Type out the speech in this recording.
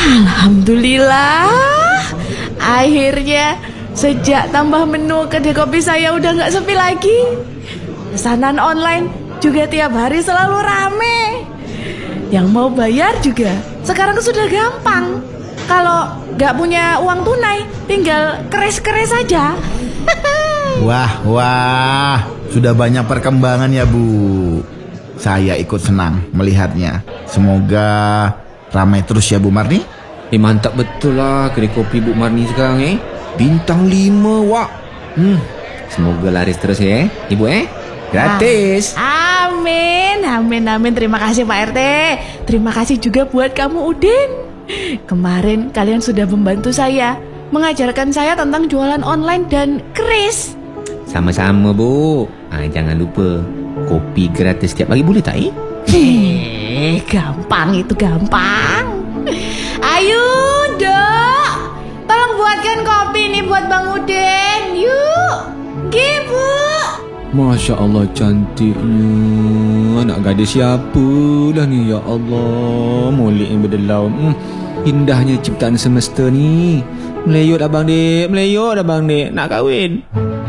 Alhamdulillah, akhirnya sejak tambah menu kedai kopi saya udah gak sepi lagi. Pesanan online juga tiap hari selalu rame. Yang mau bayar juga sekarang sudah gampang. Kalau gak punya uang tunai, tinggal keres-keres saja. Wah, sudah banyak perkembangan ya Bu. Saya ikut senang melihatnya. Semoga ramai terus ya Bu Marni. Mantap betul lah kedai kopi Bu Marni sekarang Bintang 5 wak. Semoga laris terus ya Ibu Gratis. Amin. Terima kasih Pak RT. Terima kasih juga buat kamu Udin. Kemarin kalian sudah membantu saya, mengajarkan saya tentang jualan online dan keris. Sama-sama Bu. Jangan lupa kopi gratis setiap pagi boleh tak Gampang itu gampang. Ayo Dok, tolong buatkan kopi nih buat Bang Udin. Yuk Bu. Masya Allah cantiknya. Anak gadis siapa dah ni, ya Allah. Molek yang berdelau. Indahnya ciptaan semesta ni. Meleyut abang dek, nak kahwin.